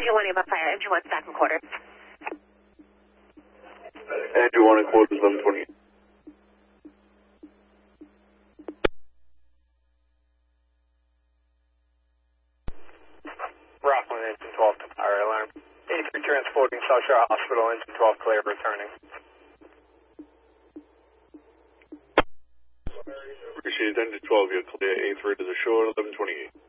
Andrew 1 about fire, Andrew 1 second quarter. Andrew 1 and quarters 1128. Rockland, engine 12 to fire alarm. 83 transporting South Shore Hospital, engine 12 clear, returning. Appreciate it, engine 12, you're clear, A3 to the shore, 1128.